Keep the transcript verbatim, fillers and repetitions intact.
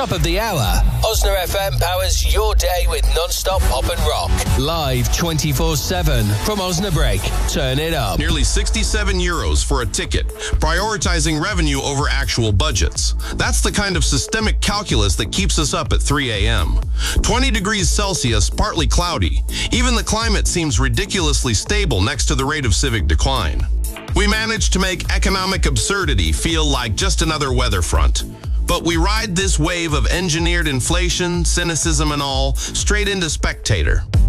top of the hour, Osna F M powers your day with non-stop pop and rock. Live twenty-four seven from Osnabrück. Turn it up. Nearly sixty-seven euros for a ticket, prioritizing revenue over actual budgets. That's the kind of systemic calculus that keeps us up at three a.m. twenty degrees Celsius, partly cloudy. Even the climate seems ridiculously stable next to the rate of civic decline. We managed to make economic absurdity feel like just another weather front. But we ride this wave of engineered inflation, cynicism and all, straight into Spectator.